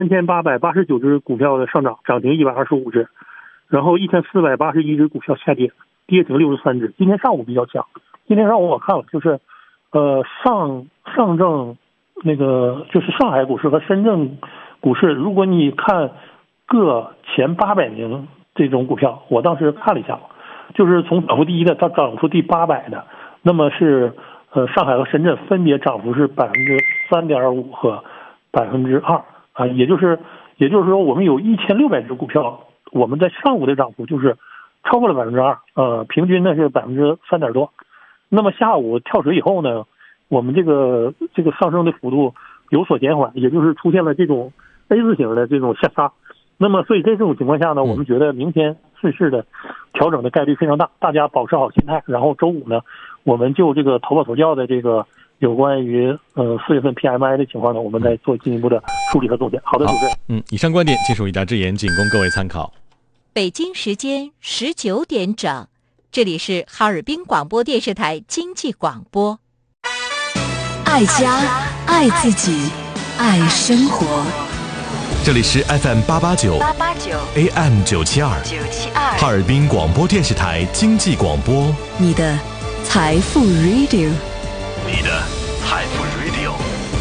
3889只股票的上涨，涨停125只，然后1481只股票下跌，跌停63只。今天上午比较强，今天上午我看了，就是上证那个就是上海股市和深圳股市，如果你看各前800名这种股票，我当时看了一下，就是从涨幅第一的到涨幅第800的，那么是上海和深圳分别涨幅是3.5%和2%啊，也就是说我们有1600只股票，我们在上午的涨幅就是超过了2%，平均呢是3%多。那么下午跳水以后呢，我们这个上升的幅度有所减缓，也就是出现了这种 A 字形的这种下杀。那么所以在这种情况下呢，我们觉得明天顺势的调整的概率非常大，大家保持好心态。然后周五呢，我们就这个头跑头教的这个有关于4月份 PMI 的情况呢，我们再做进一步的梳理和总结。好的，主持人。 以上观点尽属一家之言，仅供各位参考。 北京时间19点整，这里是哈尔滨广播电视台经济广播。 爱家，爱自己，爱生活。 这里是 FM889 AM972 哈尔滨广播电视台经济广播， 你的财富 Radio， 你的财富 Radio。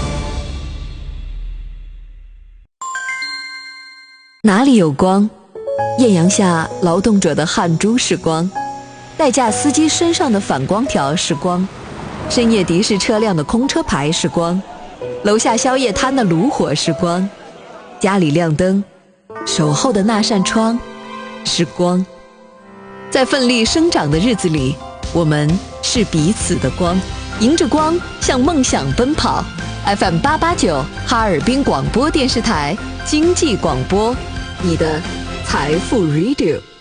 哪里有光？艳阳下劳动者的汗珠是光，代驾司机身上的反光条是光，深夜的士车辆的空车牌是光，楼下宵夜摊的炉火是光，家里亮灯，守候的那扇窗是光。在奋力生长的日子里，我们是彼此的光，迎着光向梦想奔跑。 FM889 哈尔滨广播电视台经济广播，你的财富 Radio。